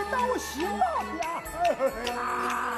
到兴了呀！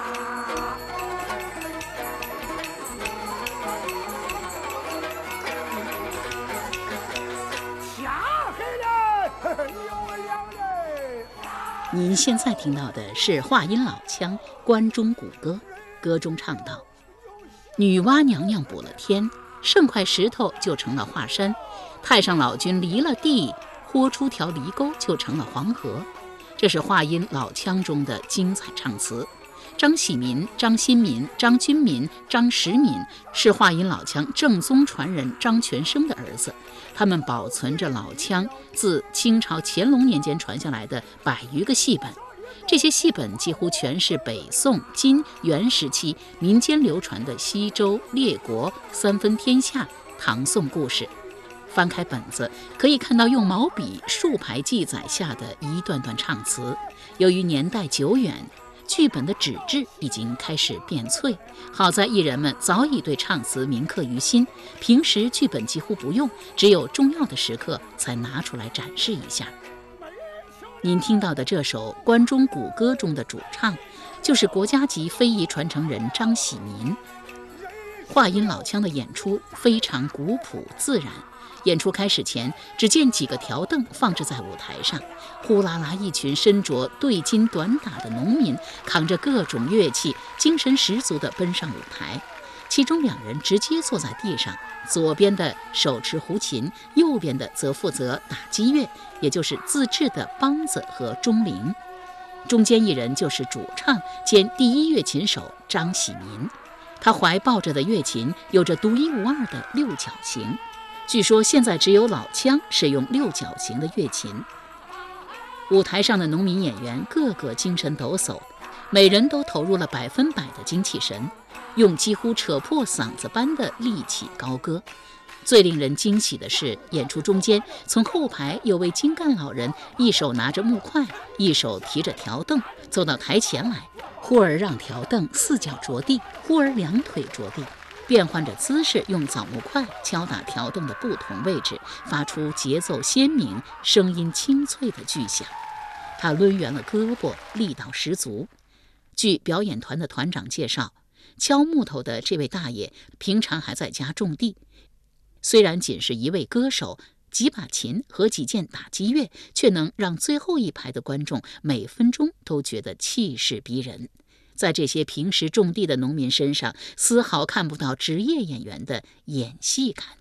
下黑了，有了嘞！ 您现在听到的是话音老腔关中古歌，歌中唱道：女娲娘娘补了天，剩块石头就成了华山，太上老君离了地，豁出条犁沟就成了黄河。这是话音老腔中的精彩唱词。张喜民、张新民、张君民、张时民是话音老腔正宗传人张全生的儿子，他们保存着老腔自清朝乾隆年间传下来的100余个戏本。这些戏本几乎全是北宋、金、元时期民间流传的西周、列国、三分天下、唐宋故事。翻开本子，可以看到用毛笔竖排记载下的一段段唱词。由于年代久远，剧本的纸质已经开始变脆，好在艺人们早已对唱词铭刻于心，平时剧本几乎不用，只有重要的时刻才拿出来展示一下。您听到的这首关中古歌中的主唱，就是国家级非遗传承人张喜民。话音老腔的演出非常古朴自然，演出开始前，只见几个条凳放置在舞台上，呼啦啦一群身着对襟短打的农民扛着各种乐器，精神十足地奔上舞台。其中2人直接坐在地上，左边的手持胡琴，右边的则负责打击乐，也就是自制的梆子和钟铃。中间一人就是主唱兼第一乐琴手张喜民，他怀抱着的乐琴有着独一无二的6角形，据说现在只有老腔使用6角形的乐琴。舞台上的农民演员个个精神抖擞，每人都投入了100%的精气神，用几乎扯破嗓子般的力气高歌。最令人惊喜的是，演出中间从后排有位精干老人，一手拿着木块，一手提着条凳，走到台前来，忽而让条凳4脚着地，忽而2腿着地，变换着姿势，用枣木块敲打条凳的不同位置，发出节奏鲜明、声音清脆的巨响。他抡圆了胳膊，力道十足。据表演团的团长介绍，敲木头的这位大爷平常还在家种地，虽然仅是一位歌手，几把琴和几件打击乐，却能让最后一排的观众每分钟都觉得气势逼人。在这些平时种地的农民身上，丝毫看不到职业演员的演戏感。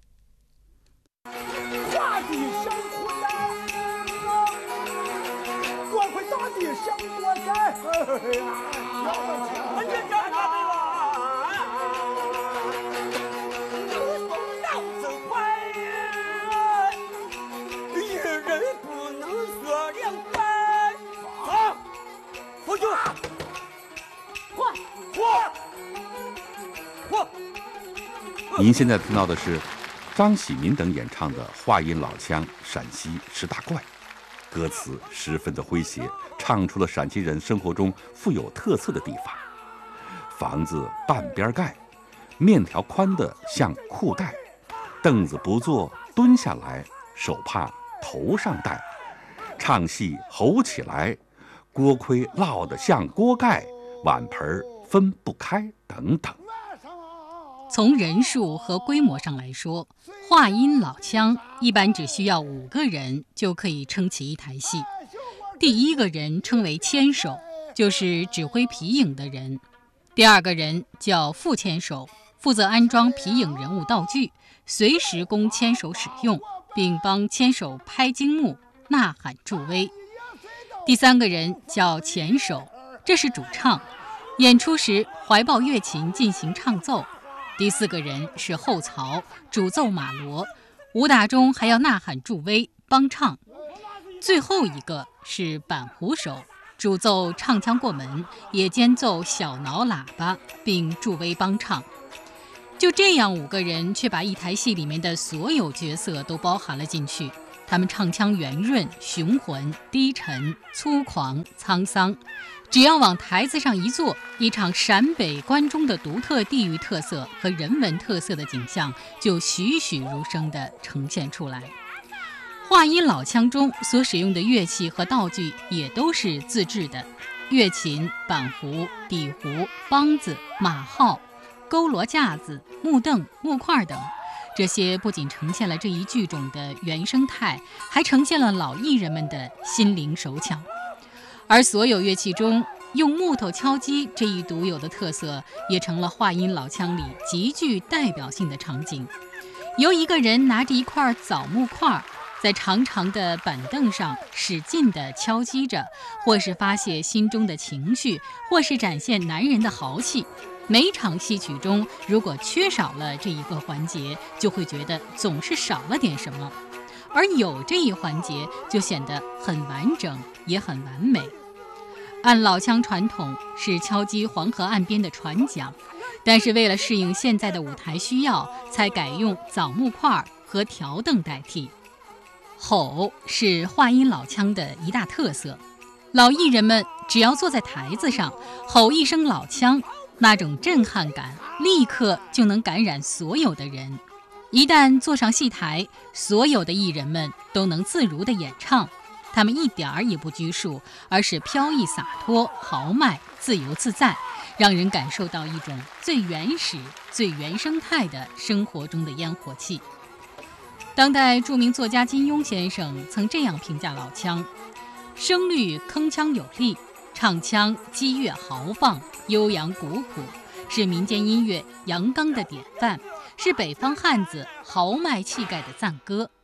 画地相会呀，多亏大地相多在， 您现在听到的是张喜民等演唱的话音老腔陕西10大怪，歌词十分的诙谐，唱出了陕西人生活中富有特色的地方。房子半边盖，面条宽的像裤带，凳子不坐蹲下来，手帕头上戴，唱戏吼起来，锅盔落得像锅盖，碗盆分不开等等。 从人数和规模上来说，话音老腔一般只需要5个人就可以撑起一台戏。第一个人称为牵手，就是指挥皮影的人；第2个人叫副牵手，负责安装皮影人物道具，随时供牵手使用，并帮牵手拍惊幕、呐喊助威。第3个人叫前手，这是主唱，演出时怀抱乐琴进行唱奏。第4个人是后槽，主奏马螺，武打中还要呐喊助威帮唱。最后一个是板胡手，主奏唱腔过门，也兼奏小挠喇叭，并助威帮唱。就这样5个人却把一台戏里面的所有角色都包含了进去。他们唱腔圆润、雄浑、低沉、粗犷、沧桑，只要往台子上一坐，一场陕北关中的独特地域特色和人文特色的景象就栩栩如生地呈现出来。 话音老腔中所使用的乐器和道具也都是自制的，乐琴、板胡、底胡、梆子、马号、佝偻架子、木凳、木块等，这些不仅呈现了这一剧种的原生态，还呈现了老艺人们的心灵手巧。而所有乐器中，用木头敲击这一独有的特色，也成了话音老腔里极具代表性的场景。由一个人拿着一块枣木块，在长长的板凳上使劲地敲击着，或是发泄心中的情绪，或是展现男人的豪气。每场戏曲中，如果缺少了这一个环节，就会觉得总是少了点什么，而有这一环节，就显得很完整，也很完美。按老腔传统是敲击黄河岸边的船桨，但是为了适应现在的舞台需要，才改用枣木块和条凳代替。吼是话音老腔的一大特色，老艺人们只要坐在台子上，吼一声老腔，那种震撼感立刻就能感染所有的人。一旦坐上戏台，所有的艺人们都能自如地演唱，他们一点儿也不拘束，而是飘逸洒脱、豪迈、自由自在，让人感受到一种最原始、最原生态的生活中的烟火气。当代著名作家金庸先生曾这样评价老腔：声律铿锵有力，唱腔激越豪放、悠扬古朴，是民间音乐阳刚的典范，是北方汉子豪迈气概的赞歌。